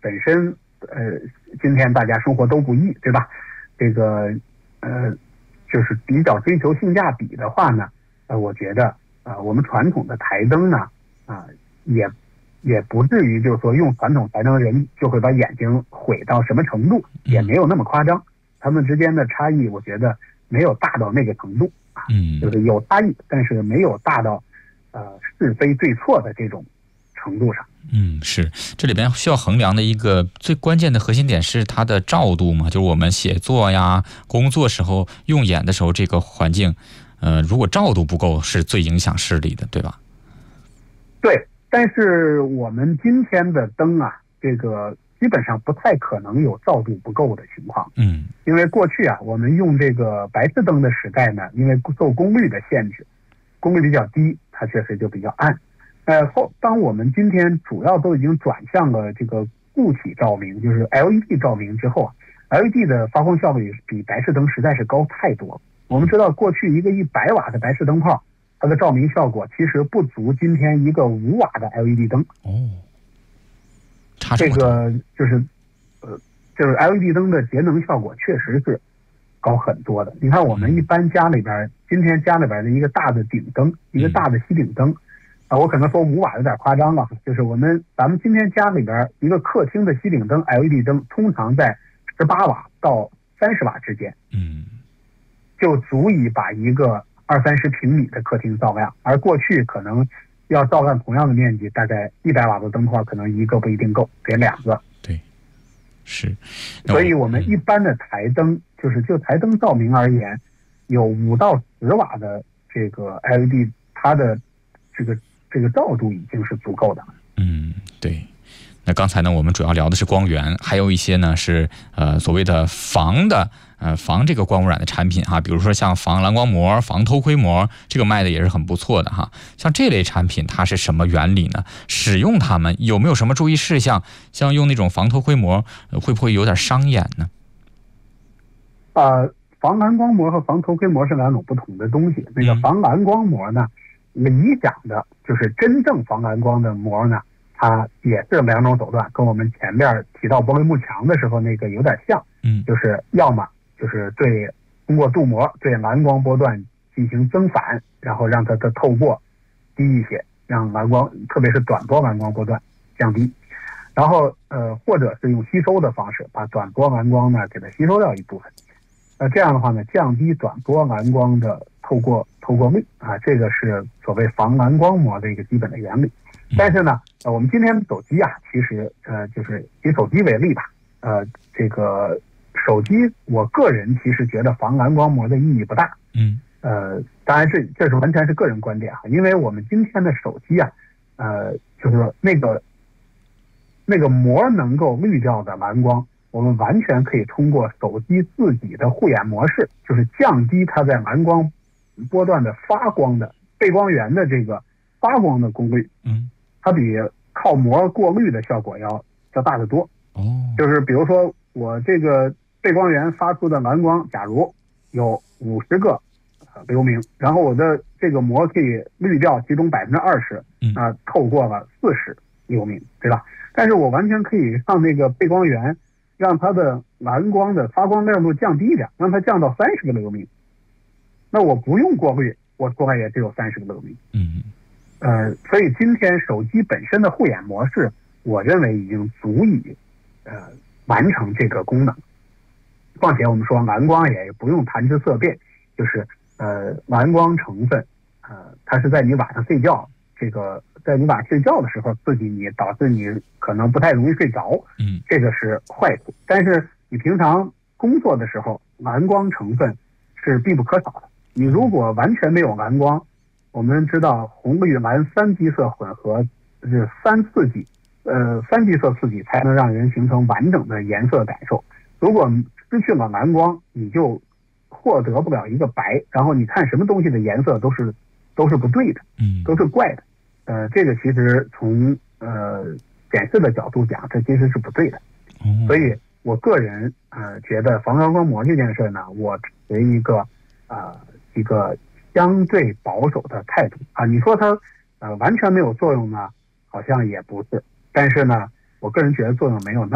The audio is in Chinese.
本身今天大家生活都不易，对吧？这个就是比较追求性价比的话呢，我觉得我们传统的台灯呢也不至于就是说用传统台灯的人就会把眼睛毁到什么程度，也没有那么夸张。他们之间的差异，我觉得没有大到那个程度啊，就是有差异，但是没有大到是非对错的这种程度上。 是，这里边需要衡量的一个最关键的核心点是它的照度嘛，就是我们写作呀、工作时候用眼的时候，这个环境，如果照度不够，是最影响视力的，对吧？ 对，但是我们今天的灯啊，这个基本上不太可能有照度不够的情况。因为过去啊，我们用这个白炽灯的时代呢，因为受功率的限制，功率比较低，它确实就比较暗。当我们今天主要都已经转向了这个固体照明，就是 LED 照明之后啊 ，LED 的发光效率比白炽灯实在是高太多了。我们知道，过去一个100瓦的白炽灯泡，它的照明效果其实不足今天一个5瓦的 LED 灯。这个就是LED 灯的节能效果确实是高很多的。你看，我们一般今天家里边的一个大的顶灯，一个大的吸顶灯。我可能说5瓦有点夸张了，就是咱们今天家里边一个客厅的吸顶灯 LED 灯，通常在18瓦到30瓦之间，就足以把一个20-30平米的客厅照亮。而过去可能要照亮同样的面积，大概100瓦的灯泡，可能一个不一定够，得2个。 对，是。 所以我们一般的台灯，就台灯照明而言，有5到10瓦的这个 LED， 它的这个照度已经是足够的。 对。那刚才呢，我们主要聊的是光源，还有一些呢是所谓的防这个光污染的产品哈，比如说像防蓝光膜、防偷窥膜，这个卖的也是很不错的哈。像这类产品它是什么原理呢？使用它们有没有什么注意事项？像用那种防偷窥膜，会不会有点伤眼呢？ 防蓝光膜和防偷窥膜是2种不同的东西。那个防蓝光膜呢，理想的就是真正防蓝光的膜呢，它也是2种手段，跟我们前面提到玻璃幕墙的时候那个有点像。就是要么就是通过镀膜对蓝光波段进行增反，然后让它的透过低一些，让蓝光特别是短波蓝光波段降低。然后或者是用吸收的方式，把短波蓝光呢给它吸收掉一部分。这样的话呢，降低短波蓝光的透过率啊，这个是所谓防蓝光膜的一个基本的原理。但是呢，我们今天的手机啊，其实就是以手机为例吧，这个手机我个人其实觉得防蓝光膜的意义不大。当然这是完全是个人观点哈，因为我们今天的手机啊，就是那个膜能够滤掉的蓝光，我们完全可以通过手机自己的护眼模式，就是降低它在蓝光波段的发光的背光源的这个发光的功率。它比靠膜过滤的效果要大得多。就是比如说我这个背光源发出的蓝光，假如有50个流明，然后我的这个膜可以滤掉其中20%，透过了40流明，对吧？但是我完全可以让那个背光源让它的蓝光的发光亮度降低一点，让它降到30个流明。那我不用过滤，我出来也只有30个流明。所以今天手机本身的护眼模式，我认为已经足以完成这个功能。况且我们说蓝光也不用谈之色变，就是蓝光成分它是在你晚上睡觉，在你晚上睡觉的时候刺激你，导致你可能不太容易睡着，这个是坏处。但是你平常工作的时候，蓝光成分是必不可少的。你如果完全没有蓝光，我们知道红绿蓝3基色混合是3基色刺激才能让人形成完整的颜色感受。如果失去了蓝光，你就获得不了一个白，然后你看什么东西的颜色都是不对的，都是怪的。这个其实从显示的角度讲，这其实是不对的。所以我个人觉得防蓝光膜这件事呢，我持一个相对保守的态度啊。你说它完全没有作用呢，好像也不是，但是呢，我个人觉得作用没有那么